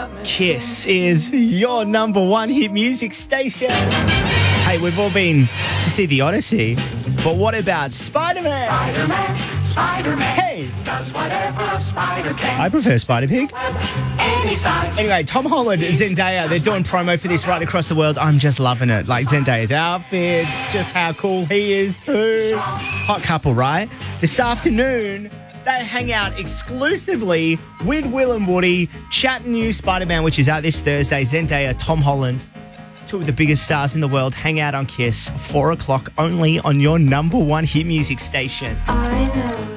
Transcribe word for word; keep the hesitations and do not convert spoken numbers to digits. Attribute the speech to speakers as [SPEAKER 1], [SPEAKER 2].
[SPEAKER 1] Kiss is your number one hit music station. Hey, we've all been to see The Odyssey, but what about Spider-Man?
[SPEAKER 2] Spider-Man, Spider-Man.
[SPEAKER 1] Hey!
[SPEAKER 2] Does whatever a spider can.
[SPEAKER 1] I prefer Spider-Pig.
[SPEAKER 2] Any size.
[SPEAKER 1] Anyway, Tom Holland and Zendaya, they're doing promo for this right across the world. I'm just loving it. Like Zendaya's outfits, just how cool he is too. Hot couple, right? This afternoon, they hang out exclusively with Will and Woody, chatting new Spider-Man, which is out this Thursday. Zendaya, Tom Holland, two of the biggest stars in the world, hang out on Kiss, four o'clock only on your number one hit music station.
[SPEAKER 3] I know.